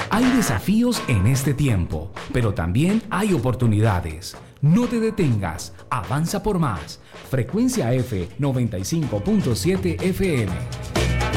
Hay desafíos en este tiempo, pero también hay oportunidades. No te detengas, avanza por más. Frecuencia F 95.7 FM.